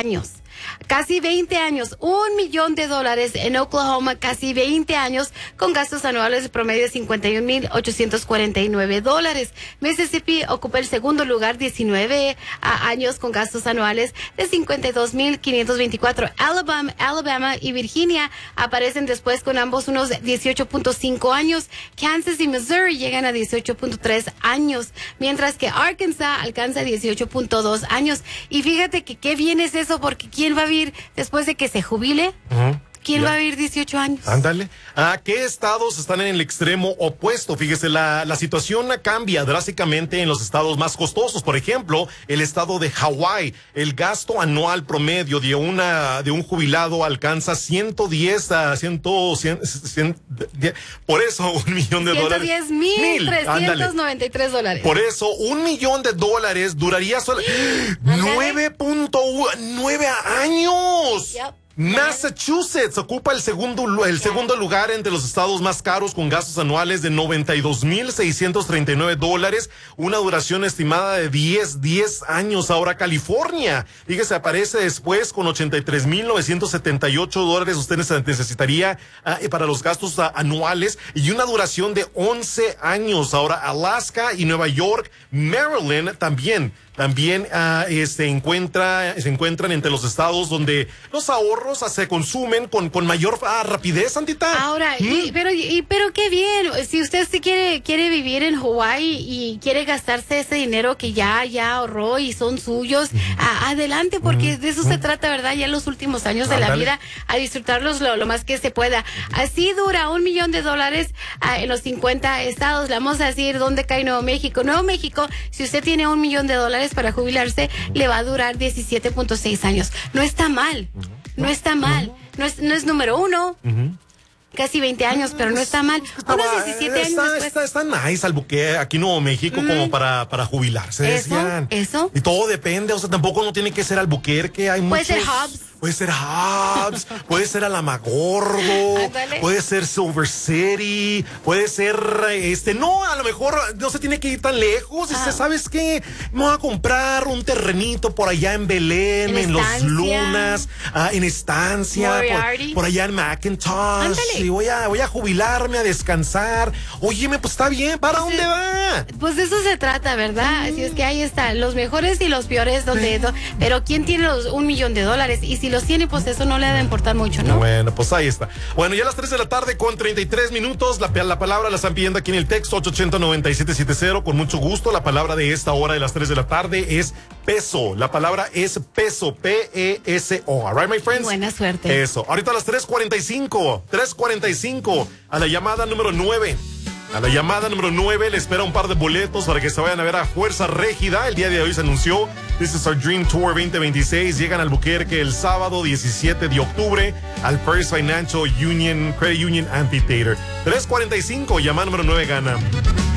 años. Casi 20 años, $1 millón en Oklahoma, casi 20 años, con gastos anuales de promedio de $51,849. Mississippi ocupa el segundo lugar, 19 años, con gastos anuales de $52,524. Alabama y Virginia aparecen después con ambos unos 18.5 años. Kansas y Missouri llegan a 18.3 años, mientras que Arkansas alcanza 18.2 años. Y fíjate que qué bien es eso, porque ¿quién va a vivir después de que se jubile? ¿Quién va a vivir 18 años? Ándale. ¿Qué estados están en el extremo opuesto? Fíjese, la situación cambia drásticamente en los estados más costosos. Por ejemplo, el estado de Hawái. El gasto anual promedio de un jubilado alcanza 110 a 100, por eso $1 millón de dólares. $110,393. Por eso $1 millón duraría solo 9.9 años. Yep. Massachusetts ocupa el segundo lugar entre los estados más caros, con gastos anuales de $92,639, una duración estimada de 10 años. Ahora California, fíjese, aparece después con $83,978 usted necesitaría para los gastos anuales, y una duración de 11 años. Ahora Alaska y Nueva York, Maryland también se encuentran entre los estados donde los ahorros se consumen con mayor rapidez, Santita. Ahora, pero qué bien. Si usted sí quiere vivir en Hawái y quiere gastarse ese dinero que ya ahorró y son suyos, adelante, porque de eso se trata, ¿verdad? Ya en los últimos años de la vida, a disfrutarlos lo más que se pueda. Así dura $1 millón en los 50 estados. Le vamos a decir dónde cae Nuevo México. Nuevo México, si usted tiene $1 millón para jubilarse, le va a durar 17.6 años. No está mal. No está mal. No es número uno. Casi 20 años, pero no está mal. Unos 17 años después. Está nice Albuquerque, aquí Nuevo México, como para jubilarse. Eso. Y todo depende, o sea, tampoco no tiene que ser Albuquerque. Puede ser Hobbs. Puede ser Hobbs, puede ser Alamogordo, puede ser Silver City, puede ser no, a lo mejor no se tiene que ir tan lejos. ¿Sabes qué? Me voy a comprar un terrenito por allá en Belén, en Los Lunas, en Estancia, por allá en McIntosh. Y voy a jubilarme, a descansar. Óyeme, pues está bien, ¿para dónde va? Pues de eso se trata, ¿verdad? Así es que ahí está, los mejores y los peores, pero ¿quién tiene los $1 millón? Y si los tiene, pues eso no le debe importar mucho, ¿no? Bueno, pues ahí está. Bueno, ya a las 3 de la tarde con 33 minutos, la palabra la están pidiendo aquí en el texto 880-9770, con mucho gusto. La palabra de esta hora de las 3 de la tarde es peso. La palabra es peso, P-E-S-O. All right, my friends? Buena suerte. Eso. Ahorita a las 3:45, a la llamada número 9. A la llamada número 9 le espera un par de boletos para que se vayan a ver a Fuerza Régida. El día de hoy se anunció This is our Dream Tour 2026. Llegan al Albuquerque el sábado 17 de octubre al First Financial Union Credit Union Amphitheater. 3:45, llamada número 9 gana.